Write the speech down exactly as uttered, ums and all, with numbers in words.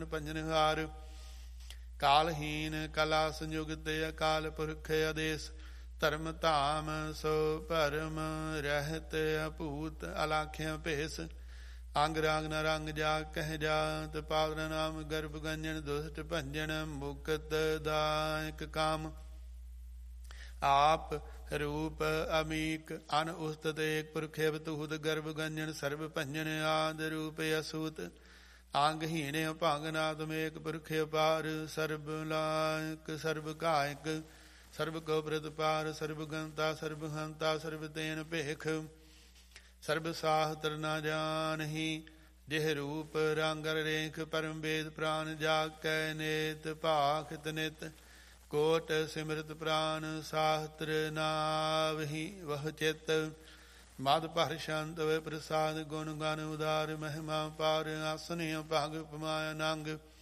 ਪੰਜਨਹਾਰ ਕਾਲਹੀਨ ਕਲਾ ਸੰਯੁਗ ਤੇ ਅਕਾਲ ਪੁਰਖ ਆਦੇਸ ਧਰਮ ਧਾਮ ਸੋ ਭਰਮ ਰਹਿਤ ਅਭੂਤ ਅਲਾਖਿਆ ਭੇਸ ਅੰਗ ਰਾਗ ਨ ਰੰਗ ਜਾ ਕਹਿ ਜਾਤ ਪਾਵਨ ਨਾਮ ਗਰਭ ਗੰਜਨ ਦੁਸ਼ਟ ਭੰਜਨ ਮੁਕਤ ਦਾਇਕ ਕਾਮ ਆਪ ਰੂਪ ਅਮੀਕ ਅਨ ਉਸਤਤ ਏਕ ਪੁਰਖੇ ਬਤੂਤ ਗਰਭ ਗੰਜਨ ਸਰਬ ਭੰਜਨ ਆਦ ਰੂਪ ਅਸੂਤ ਅੰਗਹੀਣ ਭੰਗਨਾਥ ਮੇਕ ਪੁਰਖ ਅਪਾਰ ਸਰਬ ਲਾਇਕ ਸਰਬ ਕਾਇਕ ਸਰਬ ਕੋ ਪ੍ਰਤਪਾਰ ਸਰਬ ਗੰਤਾ ਸਰਬ ਹੰਤਾ ਸਰਬ ਤੇਨ ਭੇਖ ਸਰਬ ਸਾਹਤਰ ਨਾ ਜਾਨਹੀ ਜਿਹ ਰੂਪ ਰੰਗ ਰੇਖ ਪਰਮ ਵੇਦ ਪ੍ਰਾਨ ਜਾਕੈ ਨੇਤ ਭਾਖਿਤ ਨਿਤ ਕੋਟ ਸਿਮਰਤ ਪ੍ਰਾਨ ਸਾਹਤਰ ਨਾਵਹੀ ਵਹ ਚਿਤ ਮਦ ਭਰ ਸ਼ਾਂਤ ਵੇ ਪ੍ਰਸਾਦ ਗੁਣ ਗਨ ਉਦਾਰ ਮਹਿਮਾ ਪਾਰ ਆਸਨਿ ਭਗ ਪਮਾਇ ਨੰਗ